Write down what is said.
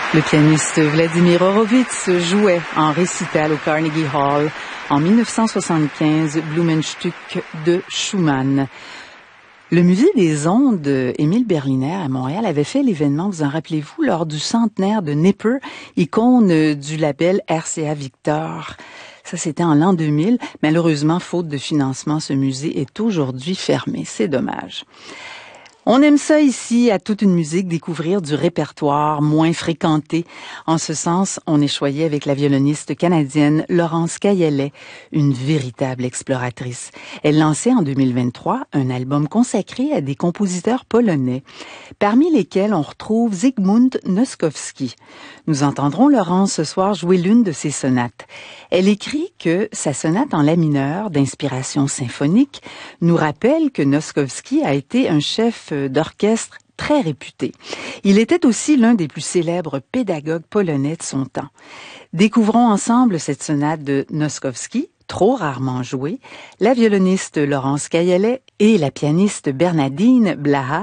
Le pianiste Vladimir Horowitz jouait en récital au Carnegie Hall en 1975 Blumenstück de Schumann. Le musée des ondes Émile Berliner à Montréal avait fait l'événement, vous en rappelez-vous, lors du centenaire de Nipper, icône du label RCA Victor. Ça, c'était en l'an 2000. Malheureusement, faute de financement, ce musée est aujourd'hui fermé. C'est dommage. On aime ça ici, à toute une musique, découvrir du répertoire moins fréquenté. En ce sens, on est choyé avec la violoniste canadienne Laurence Kayelet, une véritable exploratrice. Elle lançait en 2023 un album consacré à des compositeurs polonais, parmi lesquels on retrouve Zygmunt Noskowski. Nous entendrons Laurence ce soir jouer l'une de ses sonates. Elle écrit que sa sonate en la mineur, d'inspiration symphonique, nous rappelle que Noskowski a été un chef d'orchestre très réputé. Il était aussi l'un des plus célèbres pédagogues polonais de son temps. Découvrons ensemble cette sonate de Noskowski, trop rarement jouée, la violoniste Laurence Kayelet et la pianiste Bernardine Blaha